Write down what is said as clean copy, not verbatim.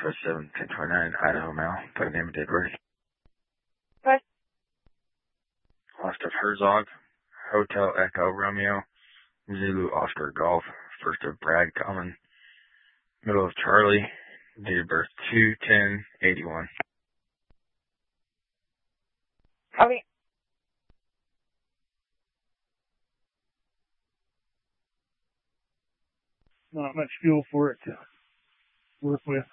Northwest 71029, Idaho Mail. By the name of Diggory. What? Last of Herzog, Hotel Echo Romeo, Zulu Oscar Golf, first of Brad Common, middle of Charlie, date of birth 2/10/81. Copy. Not much fuel for it to work with.